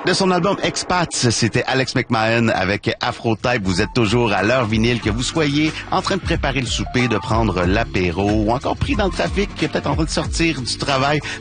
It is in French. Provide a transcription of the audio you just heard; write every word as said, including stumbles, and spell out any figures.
De son album Expats, c'était Alex McMahon avec Afro Type. Vous êtes toujours à l'heure vinyle, que vous soyez en train de préparer le souper, de prendre l'apéro ou encore pris dans le trafic, peut-être en train de sortir du travail.